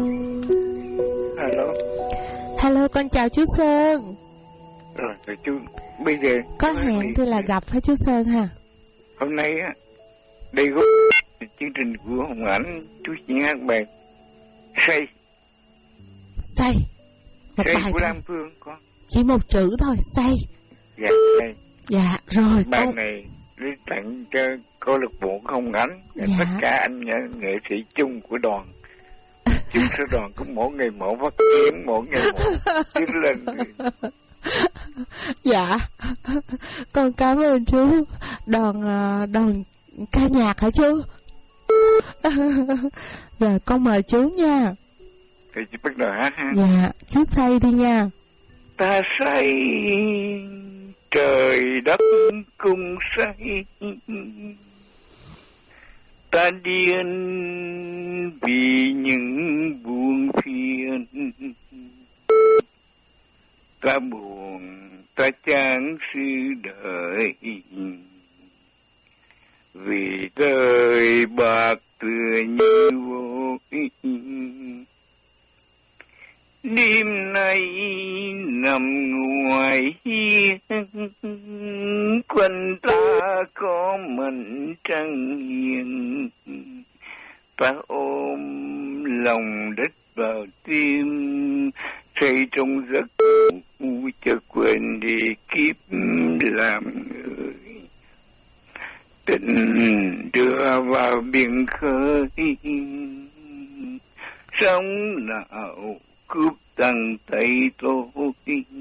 Alo. Hello, con chào chú Sơn. Rồi chú bây giờ có hẹn thì là gặp hả chú Sơn ha? Hôm nay á, đây có chương trình của Hồng Ảnh, chú chỉ hát bài Say. Say. Một Say bài của thôi. Lam Phương con. Chỉ một chữ thôi, say. Dạ, Say. Dạ, rồi Bài con. này để tặng cho câu lạc bộ Hồng Ảnh và Dạ. tất cả anh nghệ sĩ chung của đoàn. Chung số đoàn cũng mỗi ngày một phát triển, mỗi ngày một tiến lên. Dạ. Con cảm ơn chú. Đoàn ca nhạc hả chú? Rồi con mời chú nha. Thì chỉ bắt đầu hát ha. Dạ, chú say đi nha. Ta say, trời đất cùng say, ta điên vì những buồn phiền, ta buồn, ta chán sự đời, vì đời bạc tựa như vội. Đêm nay nằm ngoài hiên, quanh ta có mình trăng hiền, ta ôm lòng đất vào tim, say trong giấc ngủ cho quên đi kiếp làm người. Tình đưa vào biển khơi, sóng nào cướp tầng tay tôi,